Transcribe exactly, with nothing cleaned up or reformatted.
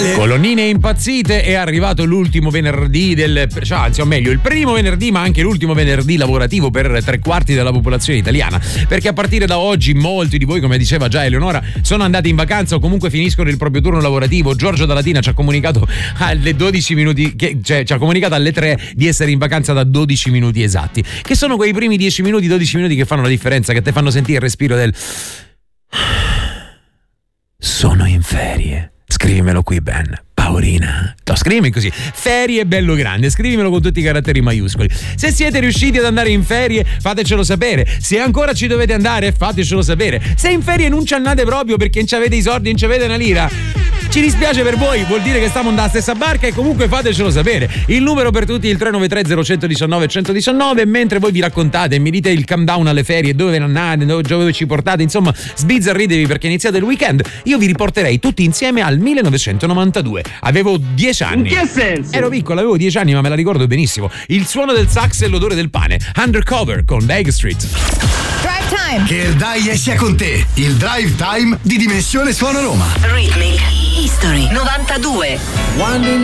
Colonnine impazzite, è arrivato l'ultimo venerdì del, cioè, anzi o meglio il primo venerdì ma anche l'ultimo venerdì lavorativo per tre quarti della popolazione italiana, perché a partire da oggi molti di voi, come diceva già Eleonora, sono andati in vacanza o comunque finiscono il proprio turno lavorativo. Giorgio da Latina ci ha comunicato alle dodici minuti, che, cioè ci ha comunicato alle tre di essere in vacanza da dodici minuti esatti, che sono quei primi dieci minuti, dodici minuti che fanno la differenza, che te fanno sentire il respiro del sono in ferie. Scrivimelo qui, Ben. Paolina, no, scrivimi così, ferie bello grande, scrivimelo con tutti i caratteri maiuscoli. Se siete riusciti ad andare in ferie, fatecelo sapere. Se ancora ci dovete andare, fatecelo sapere. Se in ferie non ci andate proprio perché non ci avete i soldi, non ci avete una lira, ci dispiace per voi, vuol dire che stiamo andando alla stessa barca e comunque fatecelo sapere. Il numero per tutti è il tre nove tre zero uno uno nove uno uno nove. Mentre voi vi raccontate e mi dite il countdown alle ferie, dove andate, dove ci portate, insomma sbizzarritevi perché è iniziato il weekend, io vi riporterei tutti insieme al millenovecentonovantadue. Avevo dieci anni. In che senso? Ero piccolo, avevo dieci anni, ma me la ricordo benissimo. Il suono del sax e l'odore del pane. Undercover con Bag Street. Drive Time. Che il dai sia con te. Il Drive Time di Dimensione Suono Roma. Rhythmic History novantadue.